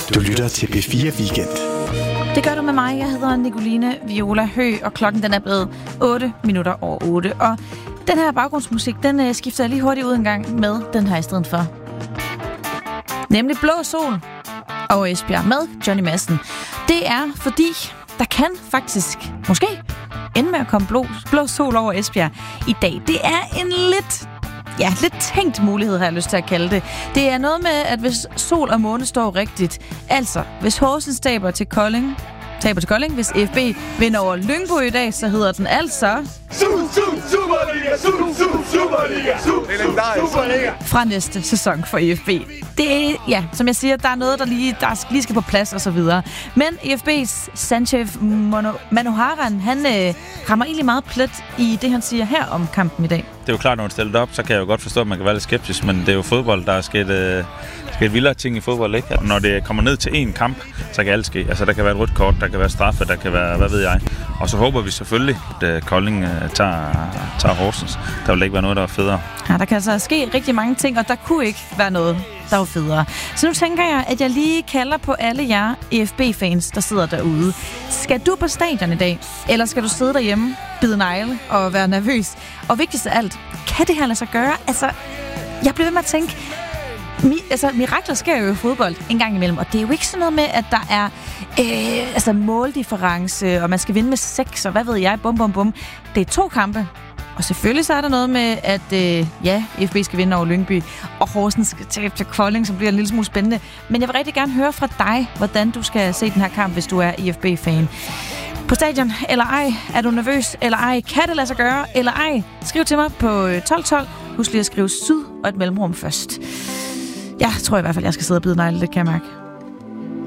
Du lytter til P4 Weekend. Det gør du med mig. Jeg hedder Nicoline Viola Høgh, og klokken den er blevet 8 minutter over 8. Og den her baggrundsmusik, den skifter jeg lige hurtigt ud en gang med den her i stedet for. Nemlig Blå Sol over Esbjerg med Johnny Madsen. Det er fordi, der kan faktisk, måske, ende med at komme blå sol over Esbjerg i dag. Det er en lidt tænkt mulighed, har jeg lyst til at kalde det. Det er noget med, at hvis sol og måne står rigtigt, altså hvis Horsens taber til Kolding, hvis FB vinder over Lyngby i dag, så hedder den altså Superliga fra næste sæson for EFB. Det er, ja, som jeg siger, der er noget, der lige skal på plads og så videre. Men EFB's Sanchev Manoharan, han rammer egentlig meget plet i det, han siger her om kampen i dag. Det er jo klart, når man stiller det op, så kan jeg jo godt forstå, at man kan være lidt skeptisk, men det er jo fodbold, der er sket vildere ting i fodbold, ikke? Når det kommer ned til én kamp, så kan alt ske. Altså, der kan være et rødt kort, der kan være straffe, der kan være, hvad ved jeg. Og så håber vi selvfølgelig, at Kolding tager Horsens. Der vil ikke være noget, der er federe. Ja, der kan altså ske rigtig mange ting, og der kunne ikke være noget, der var federe. Så nu tænker jeg, at jeg lige kalder på alle jer EFB-fans, der sidder derude. Skal du på stadion i dag, eller skal du sidde derhjemme, bide negle og være nervøs? Og vigtigst af alt, kan det her lade sig gøre? Altså, jeg bliver ved med at tænke, mirakler sker jo i fodbold en gang imellem, og det er jo ikke sådan noget med, at der er måldifference, og man skal vinde med 6, og hvad ved jeg, bum. Det er 2 kampe, og selvfølgelig så er der noget med, at FB skal vinde over Lyngby, og Horsens skal tabe til Kolding, som bliver en lille smule spændende. Men jeg vil rigtig gerne høre fra dig, hvordan du skal se den her kamp, hvis du er EFB-fan. På stadion, eller ej? Er du nervøs, eller ej? Kan det lade sig gøre, eller ej? Skriv til mig på 1212. Husk lige at skrive syd og et mellemrum først. Jeg tror i hvert fald, jeg skal sidde og bide negle, det kan jeg mærke.